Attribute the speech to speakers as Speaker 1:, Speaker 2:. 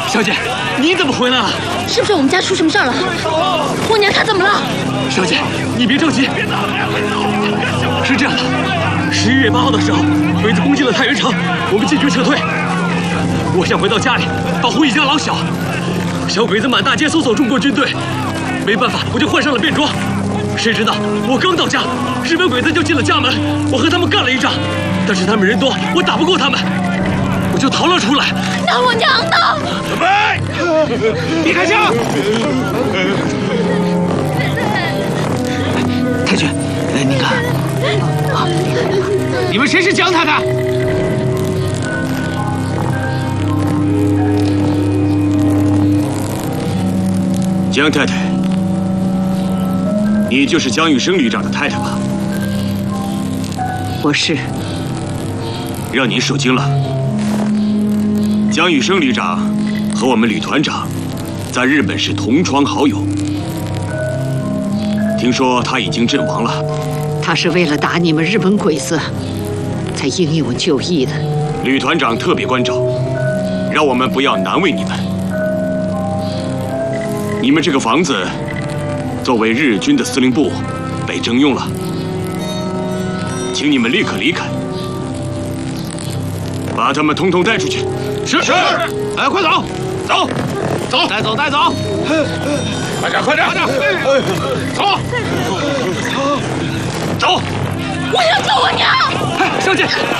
Speaker 1: 小姐，你怎么回来了？
Speaker 2: 是不是我们家出什么事儿了？我娘她怎么了？
Speaker 1: 小姐，你别着急。是这样的，11月8号的时候，鬼子攻进了太原城，我们进军撤退。我想回到家里保护一家老小，小鬼子满大街搜索中国军队，没办法，我就换上了便装。谁知道我刚到家，日本鬼子就进了家门，我和他们干了一仗，但是他们人多，我打不过他们，我就逃了出来。
Speaker 2: 那我娘呢？
Speaker 3: 准备，别开枪！
Speaker 4: 太君，您看，
Speaker 3: 你们谁是江太太？
Speaker 5: 江太太，你就是江玉生旅长的太太吧？
Speaker 4: 我是。
Speaker 5: 让您受惊了。江玉生旅长和我们旅团长在日本是同窗好友，听说他已经阵亡了。
Speaker 4: 他是为了打你们日本鬼子，才英勇就义的。
Speaker 5: 旅团长特别关照，让我们不要难为你们。你们这个房子作为日军的司令部被征用了，请你们立刻离开，把他们统统带出去。
Speaker 3: 是。哎，快走，走，走，带走，带走。快点，快点，快点，走，走。
Speaker 2: 我要救我娘！
Speaker 1: 小姐。